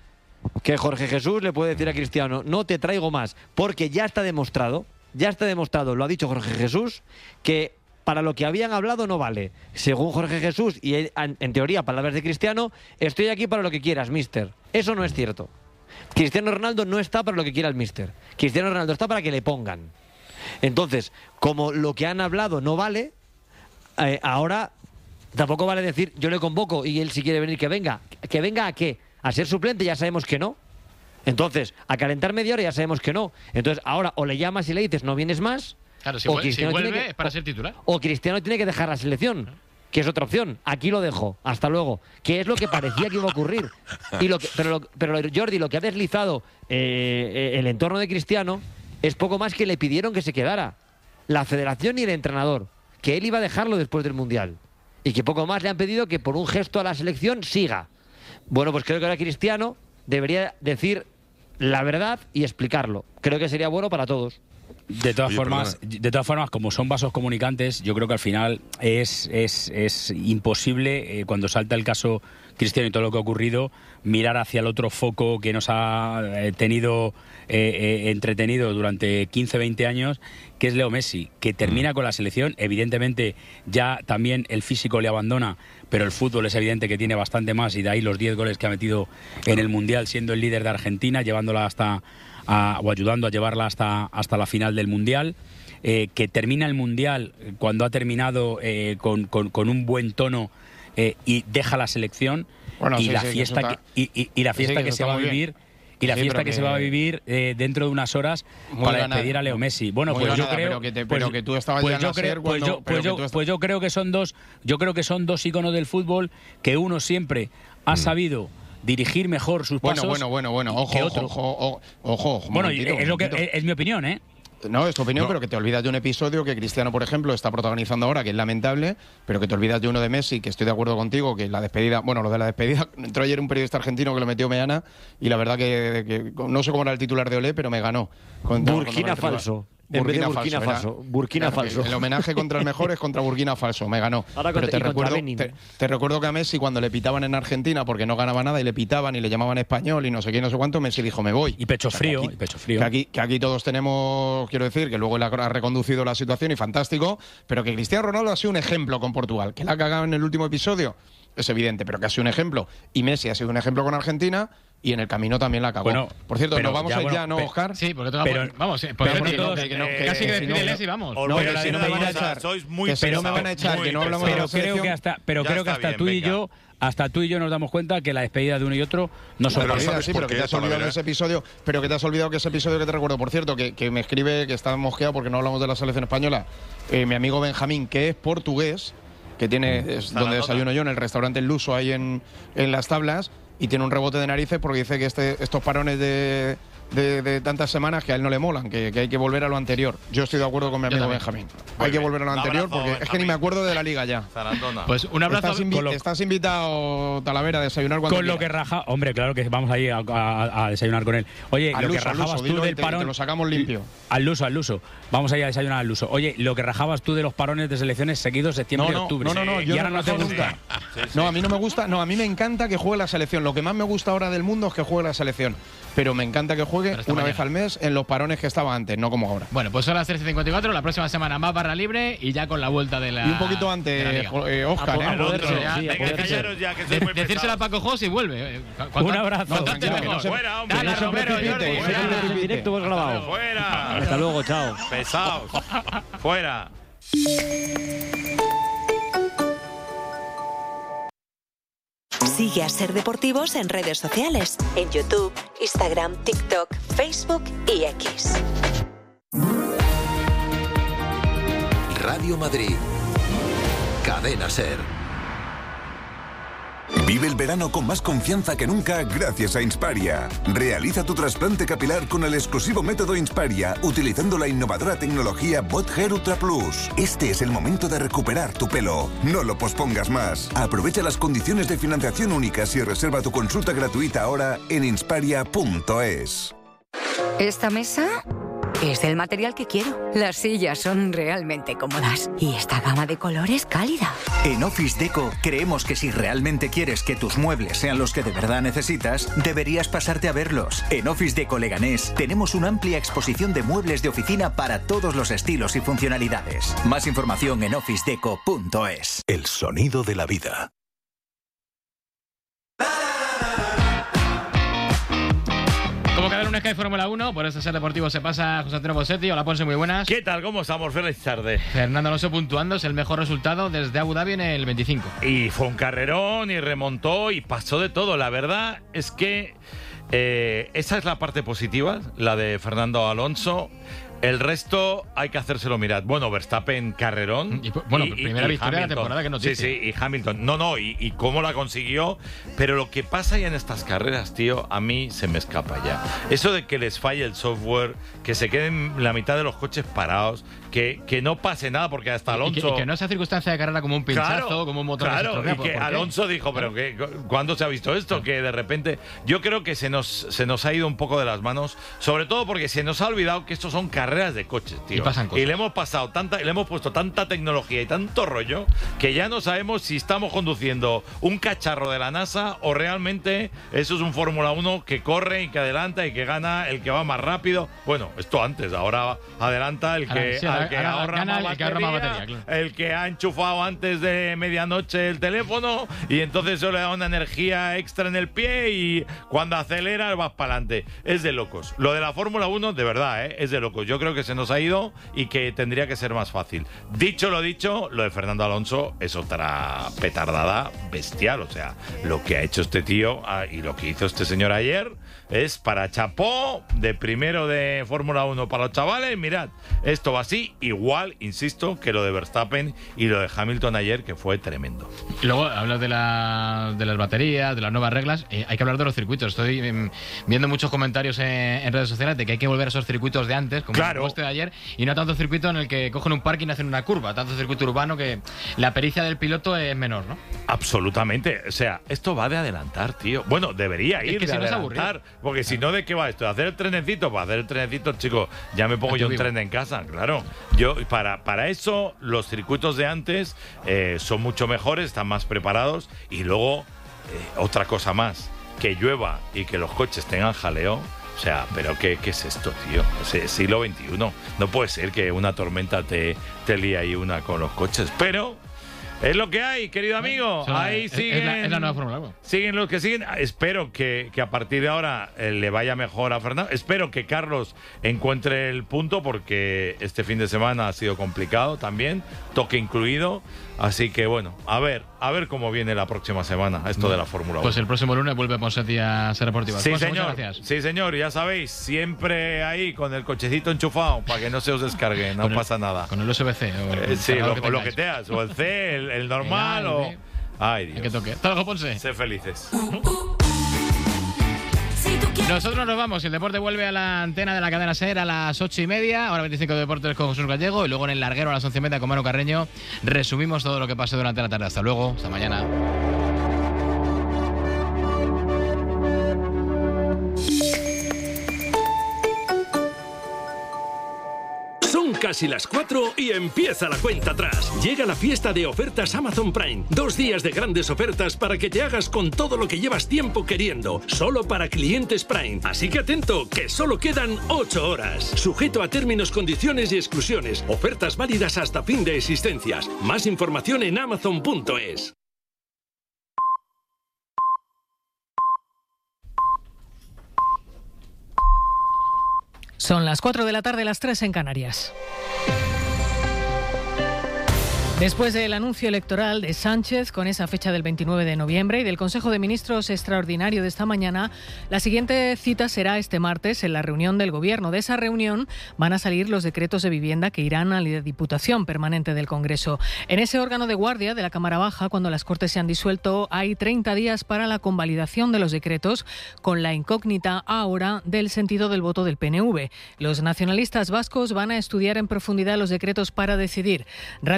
que Jorge Jesús le puede decir a Cristiano, no te traigo más, porque ya está demostrado, ya está demostrado, lo ha dicho Jorge Jesús, que para lo que habían hablado no vale. Según Jorge Jesús, y él, en teoría, palabras de Cristiano, estoy aquí para lo que quieras, mister. Eso no es cierto. Cristiano Ronaldo no está para lo que quiera el mister. Cristiano Ronaldo está para que le pongan. Entonces, como lo que han hablado no vale, eh, ahora tampoco vale decir, yo le convoco y él si quiere venir que venga. ¿Que venga a qué? ¿A ser suplente? Ya sabemos que no. Entonces, a calentar media hora ya sabemos que no. Entonces, ahora o le llamas y le dices, no vienes más. Claro, si, o vuelve, si vuelve que, es para ser titular. O, o Cristiano tiene que dejar la selección, que es otra opción. Aquí lo dejo, hasta luego. Que es lo que parecía que iba a ocurrir. Y lo que, pero, lo, pero Jordi, lo que ha deslizado eh, el entorno de Cristiano es poco más que le pidieron que se quedara. La federación y el entrenador. Que él iba a dejarlo después del Mundial. Y que poco más le han pedido que por un gesto a la selección siga. Bueno, pues creo que ahora Cristiano debería decir la verdad y explicarlo. Creo que sería bueno para todos. De todas Oye, formas, perdona. de todas formas, como son vasos comunicantes, yo creo que al final es, es, es imposible, eh, cuando salta el caso Cristiano y todo lo que ha ocurrido, mirar hacia el otro foco que nos ha eh, tenido eh, eh, entretenido durante quince, veinte años, que es Leo Messi, que termina mm. con la selección. Evidentemente ya también el físico le abandona, pero el fútbol es evidente que tiene bastante más, y de ahí los diez goles que ha metido en el Mundial, siendo el líder de Argentina, llevándola hasta... A, o ayudando a llevarla hasta, hasta la final del Mundial, eh, que termina el Mundial cuando ha terminado eh, con, con, con un buen tono eh, y deja la selección, bueno, y, sí, la sí, fiesta que que, está, y, y, y la fiesta sí, que, que se va a vivir y la sí, fiesta que, que se va a vivir eh, dentro de unas horas muy para ganada, despedir a Leo Messi. Bueno, muy pues ganada, yo creo pero que, te, pues, pero que tú estabas pues ya en yo la creo SER pues cuando, yo, pues, yo, tú pues yo creo que son dos yo creo que son dos íconos del fútbol, que uno siempre ha sabido dirigir mejor sus bueno, pasos. Bueno, bueno, bueno, ojo, que ojo, otro. ojo, ojo, ojo, ojo, Bueno, momentito, es lo que momentito. es, es mi opinión, ¿eh? No, es tu opinión, No. pero que te olvidas de un episodio que Cristiano, por ejemplo, está protagonizando ahora, que es lamentable, pero que te olvidas de uno de Messi, que estoy de acuerdo contigo, que la despedida, bueno, lo de la despedida, entró ayer un periodista argentino que lo metió Meana, y la verdad que, que no sé cómo era el titular de Olé, pero me ganó. Con- Burkina cuando- Falso. En vez de Burkina era- Faso. Burkina claro, Falso. El homenaje contra el mejor es contra Burkina Faso, me ganó. Ahora Pero contra- te y contra recuerdo, Benin. te, te recuerdo que a Messi, cuando le pitaban en Argentina porque no ganaba nada y le pitaban y le llamaban español y no sé qué, no sé cuánto, Messi dijo, me voy. Y pecho O sea, frío, que aquí- y pecho frío. Que aquí, que aquí todos tenemos, quiero decir, que luego él ha ha reconducido la situación y fantástico, pero que Cristiano Ronaldo ha sido un ejemplo con Portugal. Que la ha cagado en el último episodio, es evidente, pero que ha sido un ejemplo. Y Messi ha sido un ejemplo con Argentina y en el camino también la cagó. Bueno, por cierto, pero nos vamos ya, a ir bueno, ya, ¿no, pe- Oscar? Sí, porque todas Pero- vamos, eh, pero porque que no, que- que no, que- casi que que si no- despídeles y vamos. No, Os voy que a si decir no una me van a cosa, echar. sois muy Que si no me pesados, van a echar, muy que no hablamos de Pero la creo selección. que hasta, pero Ya creo que está hasta bien, tú y venga. yo, hasta tú y yo nos damos cuenta que la despedida de uno y otro no son Pero Pero ¿sabes sí, por pero que qué, te has olvidado Talavera? de ese episodio, pero que te has olvidado que ese episodio que te recuerdo, por cierto, que, que me escribe, que está mosqueado porque no hablamos de la selección española, eh, mi amigo Benjamín, que es portugués, que tiene es Zaragoza. donde desayuno yo, en el restaurante El Luso, ahí en, en Las Tablas, y tiene un rebote de narices porque dice que este, estos parones de, de, de tantas semanas que a él no le molan, que, que hay que volver a lo anterior. Yo estoy de acuerdo con mi Yo amigo también. Benjamín. Muy Hay que bien. volver a lo Un anterior abrazo, porque es que ni Benjamín. me acuerdo de la liga ya. Zarandona. Pues un abrazo. Estás, invi- con lo- estás invitado, Talavera, a desayunar cuando con lo que quieras. raja, hombre, claro que vamos ahí a, a- a desayunar con él. Oye, Al lo que Luso, al rajabas Luso, tú dilo y del te- y te parón, lo sacamos limpio. al Luso, al Luso. Vamos a ir a desayunar al Luso. Oye, lo que rajabas tú de los parones de selecciones seguidos septiembre No, y no, octubre. no, no, no, y yo ahora no no te rajo gusta. nunca. Sí, sí. No, a mí no me gusta, no, a mí me encanta que juegue la selección. Lo que más me gusta ahora del mundo es que juegue la selección. Pero me encanta que juegue Pero esta una mañana. vez al mes en los parones que estaba antes, no como ahora. Bueno, pues son las trece cincuenta y cuatro, la próxima semana más barra libre y ya con la vuelta de la. Y un poquito de la antes, liga. jo- eh, Oscar, A po- ¿eh? a Al otro, poderse, ya, sí, a venga, poderse. callaros ya, que De- sois muy decírselo a pesados. Paco Jos y vuelve. eh. Cuanto- Un abrazo. cuanto antes Tranquilo, que mejor. no se- Fuera, hombre. Dale, que no se Romero, precipite, Jordi, que no se fuera. precipite. En directo hemos grabado. Fuera. Hasta luego, chao. Pesados. Fuera. Sigue a Ser Deportivos en redes sociales, en YouTube, Instagram, TikTok, Facebook y X. Radio Madrid. Cadena Ser. Vive el verano con más confianza que nunca gracias a Insparia. Realiza tu trasplante capilar con el exclusivo método Insparia, utilizando la innovadora tecnología Bot Hair Ultra Plus. Este es el momento de recuperar tu pelo. No lo pospongas más. Aprovecha las condiciones de financiación únicas y reserva tu consulta gratuita ahora en insparia punto es. Esta mesa Es del material que quiero. Las sillas son realmente cómodas. Y esta gama de colores cálida. En Office Deco creemos que si realmente quieres que tus muebles sean los que de verdad necesitas, deberías pasarte a verlos. En Office Deco Leganés tenemos una amplia exposición de muebles de oficina para todos los estilos y funcionalidades. Más información en office deco punto es. El sonido de la vida. Como cada lunes que hay Fórmula uno, por este Ser Deportivo se pasa José Antonio Ponseti. Hola, Ponce, muy buenas. ¿Qué tal? ¿Cómo estamos? Feliz tarde. Fernando Alonso puntuando, es el mejor resultado desde Abu Dhabi en el veinticinco. Y fue un carrerón y remontó y pasó de todo. La verdad es que eh, esa es la parte positiva, la de Fernando Alonso. El resto hay que hacérselo mirar. Bueno, Verstappen, carrerón. Y, bueno, y, primera y victoria de la temporada, que noticia. Sí, sí, y Hamilton. No, no, y, y cómo la consiguió. Pero lo que pasa ya en estas carreras, tío, a mí se me escapa ya. Eso de que les falle el software, que se queden la mitad de los coches parados, que, que no pase nada, porque hasta Alonso... Y que, y que no sea circunstancia de carrera como un pinchazo, claro, como un motor claro, de y que Alonso dijo, pero que, ¿cuándo se ha visto esto? Claro. Que de repente... Yo creo que se nos, se nos ha ido un poco de las manos, sobre todo porque se nos ha olvidado que estos son carreras de coches, tío. Y pasan cosas. Y le hemos pasado tanta, le hemos puesto tanta tecnología y tanto rollo que ya no sabemos si estamos conduciendo un cacharro de la NASA o realmente eso es un Fórmula uno que corre y que adelanta y que gana el que va más rápido. Bueno, esto antes, ahora adelanta el que, ahora, sí, al que ahora, ahorra gana más el batería, que ahorra más batería, claro. El que ha enchufado antes de medianoche el teléfono y entonces eso le da una energía extra en el pie y cuando acelera vas para adelante. Es de locos. Lo de la Fórmula uno, de verdad, ¿eh? Es de locos. Yo creo que se nos ha ido y que tendría que ser más fácil. Dicho lo dicho, lo de Fernando Alonso es otra petardada bestial. O sea, lo que ha hecho este tío ah, y lo que hizo este señor ayer es para chapó de primero de Fórmula uno para los chavales. Mirad, esto va así, igual, insisto, que lo de Verstappen y lo de Hamilton ayer, que fue tremendo. Y luego hablas de, la, de las baterías, de las nuevas reglas. Eh, hay que hablar de los circuitos. Estoy eh, viendo muchos comentarios en, en redes sociales de que hay que volver a esos circuitos de antes, como claro. este de ayer, y no tanto circuito en el que cogen un parking y hacen una curva, tanto circuito urbano que la pericia del piloto es menor, ¿no? Absolutamente. O sea, esto va de adelantar, tío. Bueno, debería ir es que de si no adelantar. Porque si no, ¿de qué va esto? ¿De hacer el trenecito? Para hacer el trenecito, chico, ya me pongo yo un tren en casa, claro. Yo, para, para eso, los circuitos de antes eh, son mucho mejores, están más preparados. Y luego, eh, otra cosa más, que llueva y que los coches tengan jaleo. O sea, ¿pero qué, qué es esto, tío? Es siglo veintiuno. No puede ser que una tormenta te, te líe ahí una con los coches. Pero es lo que hay, querido amigo. O sea, ahí es, siguen. Es la, es la nueva Fórmula uno. Siguen los que siguen. Espero que, que a partir de ahora eh, le vaya mejor a Fernando. Espero que Carlos encuentre el punto porque este fin de semana ha sido complicado también. Toque incluido. Así que bueno, a ver, a ver cómo viene la próxima semana esto de la Fórmula uno. Pues el próximo lunes vuelve Ponseti a Ser Deportiva. Sí, Ponce, señor. muchas gracias. Sí, señor, ya sabéis, siempre ahí con el cochecito enchufado para que no se os descargue, no con pasa el, naba. Con el U S B C. O el eh, sí, lo que, que, lo que teas, o el C, el, el normal, el A, el o... Ay, Dios. Que toque. Hasta luego, Ponce. Sé felices. Nosotros nos vamos. El deporte vuelve a la antena de la cadena SER a las ocho y media. Ahora veinticinco de deportes con Jesús Gallego. Y luego en el larguero a las once y media con Manu Carreño. Resumimos todo lo que pasó durante la tarde. Hasta luego. Hasta mañana. Son casi las cuatro y empieza la cuenta atrás. Llega la fiesta de ofertas Amazon Prime. Dos días de grandes ofertas para que te hagas con todo lo que llevas tiempo queriendo. Solo para clientes Prime. Así que atento, que solo quedan ocho horas. Sujeto a términos, condiciones y exclusiones. Ofertas válidas hasta fin de existencias. Más información en amazon punto es. Son las cuatro de la tarde, las tres en Canarias. Después del anuncio electoral de Sánchez con esa fecha del veintinueve de noviembre y del Consejo de Ministros extraordinario de esta mañana, la siguiente cita será este martes en la reunión del Gobierno. De esa reunión van a salir los decretos de vivienda que irán a la Diputación Permanente del Congreso. En ese órgano de guardia de la Cámara Baja, cuando las Cortes se han disuelto, hay treinta días para la convalidación de los decretos, con la incógnita ahora del sentido del voto del P N V. Los nacionalistas vascos van a estudiar en profundidad los decretos para decidir. Radio Bilbao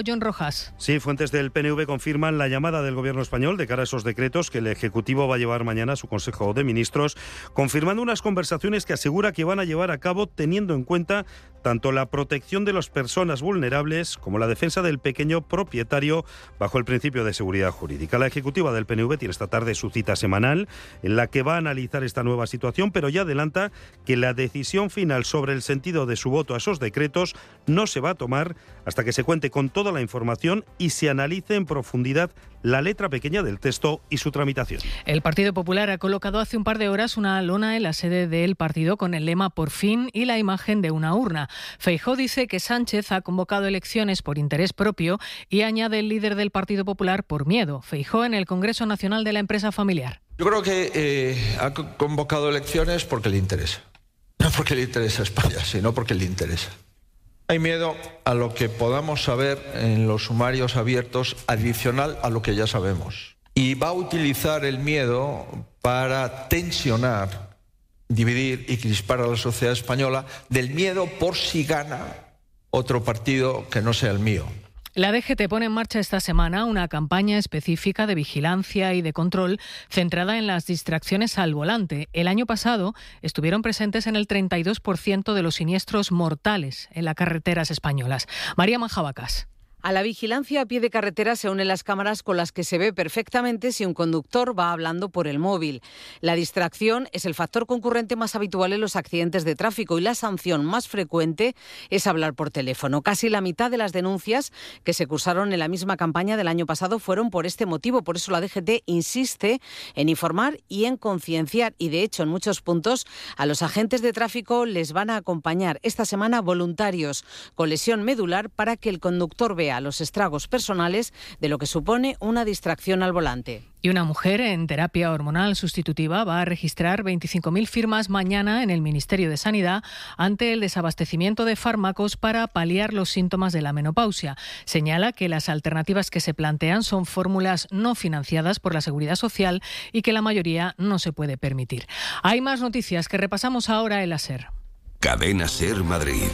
John Rojas. Sí, fuentes del P N V confirman la llamada del gobierno español de cara a esos decretos que el Ejecutivo va a llevar mañana a su Consejo de Ministros, confirmando unas conversaciones que asegura que van a llevar a cabo teniendo en cuenta tanto la protección de las personas vulnerables como la defensa del pequeño propietario bajo el principio de seguridad jurídica. La ejecutiva del P N V tiene esta tarde su cita semanal en la que va a analizar esta nueva situación, pero ya adelanta que la decisión final sobre el sentido de su voto a esos decretos no se va a tomar hasta que se cuente con toda la información y se analice en profundidad la letra pequeña del texto y su tramitación. El Partido Popular ha colocado hace un par de horas una lona en la sede del partido con el lema "Por fin" y la imagen de una urna. Feijóo dice que Sánchez ha convocado elecciones por interés propio y añade el líder del Partido Popular por miedo. Feijóo en el Congreso Nacional de la Empresa Familiar. Yo creo que eh, ha convocado elecciones porque le interesa. No porque le interesa a España, sino porque le interesa. Hay miedo a lo que podamos saber en los sumarios abiertos adicional a lo que ya sabemos. Y va a utilizar el miedo para tensionar, dividir y crispar a la sociedad española del miedo por si gana otro partido que no sea el mío. La D G T pone en marcha esta semana una campaña específica de vigilancia y de control centrada en las distracciones al volante. El año pasado estuvieron presentes en el treinta y dos por ciento de los siniestros mortales en las carreteras españolas. María Manjabacas. A la vigilancia a pie de carretera se unen las cámaras con las que se ve perfectamente si un conductor va hablando por el móvil. La distracción es el factor concurrente más habitual en los accidentes de tráfico y la sanción más frecuente es hablar por teléfono. Casi la mitad de las denuncias que se cursaron en la misma campaña del año pasado fueron por este motivo. Por eso la D G T insiste en informar y en concienciar y, de hecho, en muchos puntos a los agentes de tráfico les van a acompañar esta semana voluntarios con lesión medular para que el conductor vea los estragos personales de lo que supone una distracción al volante. Y una mujer en terapia hormonal sustitutiva va a registrar veinticinco mil firmas mañana en el Ministerio de Sanidad ante el desabastecimiento de fármacos para paliar los síntomas de la menopausia. Señala que las alternativas que se plantean son fórmulas no financiadas por la Seguridad Social y que la mayoría no se puede permitir. Hay más noticias que repasamos ahora en la SER. Cadena SER Madrid.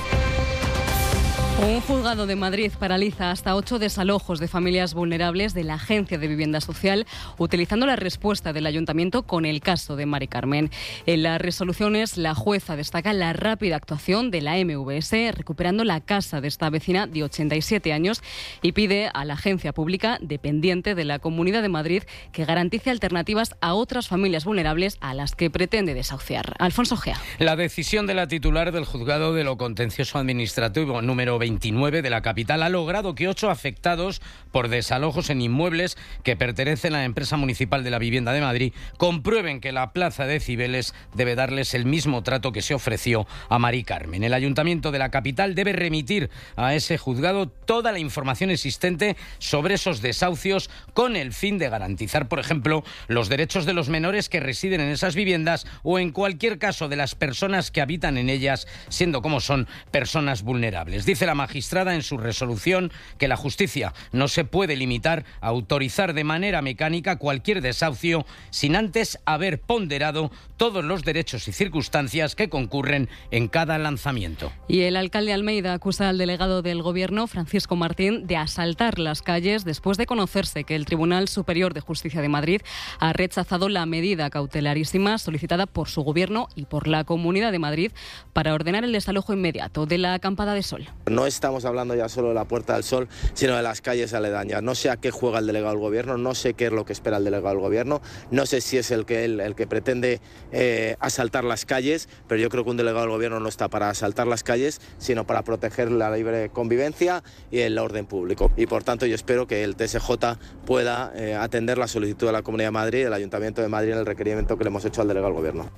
Un juzgado de Madrid paraliza hasta ocho desalojos de familias vulnerables de la Agencia de Vivienda Social, utilizando la respuesta del Ayuntamiento con el caso de Mari Carmen. En las resoluciones, la jueza destaca la rápida actuación de la M V S, recuperando la casa de esta vecina de ochenta y siete años, y pide a la agencia pública dependiente de la Comunidad de Madrid que garantice alternativas a otras familias vulnerables a las que pretende desahuciar. Alfonso Gea. La decisión de la titular del Juzgado de lo Contencioso Administrativo número veintinueve de la capital ha logrado que ocho afectados por desalojos en inmuebles que pertenecen a la empresa municipal de la vivienda de Madrid comprueben que la plaza de Cibeles debe darles el mismo trato que se ofreció a Mari Carmen. El ayuntamiento de la capital debe remitir a ese juzgado toda la información existente sobre esos desahucios con el fin de garantizar, por ejemplo, los derechos de los menores que residen en esas viviendas o, en cualquier caso, de las personas que habitan en ellas, siendo como son personas vulnerables. Dice la magistrada en su resolución que la justicia no se puede limitar a autorizar de manera mecánica cualquier desahucio sin antes haber ponderado todos los derechos y circunstancias que concurren en cada lanzamiento. Y el alcalde Almeida acusa al delegado del Gobierno, Francisco Martín, de asaltar las calles después de conocerse que el Tribunal Superior de Justicia de Madrid ha rechazado la medida cautelarísima solicitada por su Gobierno y por la Comunidad de Madrid para ordenar el desalojo inmediato de la Acampada de Sol. No estamos hablando ya solo de la Puerta del Sol, sino de las calles aledañas. No sé a qué juega el delegado del Gobierno, no sé qué es lo que espera el delegado del Gobierno, no sé si es el que, el, el que pretende eh, asaltar las calles, pero yo creo que un delegado del Gobierno no está para asaltar las calles, sino para proteger la libre convivencia y el orden público. Y por tanto yo espero que el T S J pueda eh, atender la solicitud de la Comunidad de Madrid, del Ayuntamiento de Madrid, en el requerimiento que le hemos hecho al delegado del Gobierno.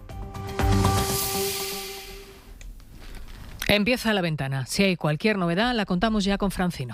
Empieza La Ventana. Si hay cualquier novedad, la contamos ya con Francino.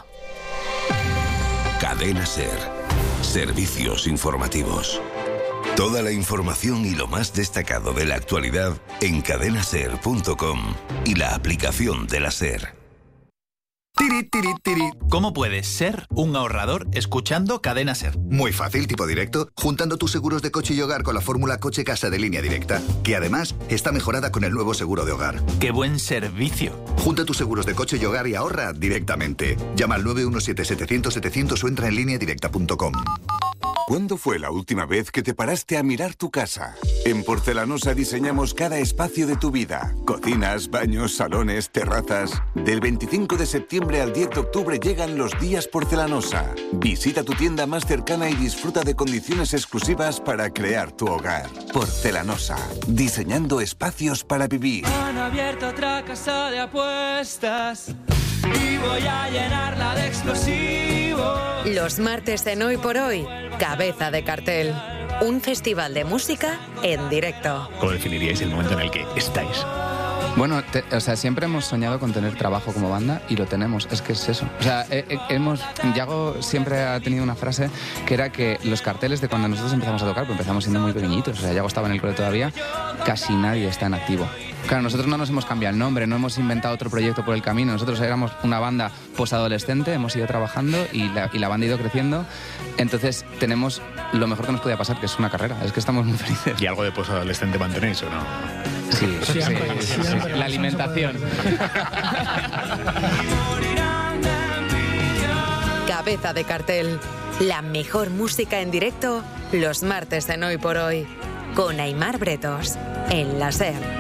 Cadena SER. Servicios informativos. Toda la información y lo más destacado de la actualidad en cadena ser punto com y la aplicación de la SER. Tiri, tiri, tiri. ¿Cómo puedes ser un ahorrador escuchando Cadena Ser? Muy fácil, tipo directo, juntando tus seguros de coche y hogar con la fórmula coche-casa de Línea Directa, que además está mejorada con el nuevo seguro de hogar. ¡Qué buen servicio! Junta tus seguros de coche y hogar y ahorra directamente. Llama al nueve uno siete, setecientos, setecientos o entra en línea directa punto com. ¿Cuándo fue la última vez que te paraste a mirar tu casa? En Porcelanosa diseñamos cada espacio de tu vida. Cocinas, baños, salones, terrazas. Del veinticinco de septiembre al diez de octubre llegan los días Porcelanosa. Visita tu tienda más cercana y disfruta de condiciones exclusivas para crear tu hogar. Porcelanosa, diseñando espacios para vivir. Han abierto otra casa de apuestas y voy a llenarla de explosivos. Los martes en Hoy por Hoy, Cabeza de Cartel. Un festival de música en directo. ¿Cómo definiríais el momento en el que estáis? Bueno, te, o sea, siempre hemos soñado con tener trabajo como banda y lo tenemos, es que es eso. O sea, eh, eh, hemos, Yago siempre ha tenido una frase que era que los carteles de cuando nosotros empezamos a tocar, pues empezamos siendo muy pequeñitos, o sea, Yago estaba en el cole todavía, casi nadie está en activo. Claro, nosotros no nos hemos cambiado el nombre, no hemos inventado otro proyecto por el camino, nosotros éramos una banda posadolescente, hemos ido trabajando y la, y la banda ha ido creciendo, entonces tenemos lo mejor que nos podía pasar, que es una carrera, es que estamos muy felices. ¿Y algo de posadolescente mantenéis o no? Sí, sí, sí, sí, sí. La alimentación. Cabeza de Cartel. La mejor música en directo los martes en Hoy por Hoy. Con Aimar Bretos. En la SER.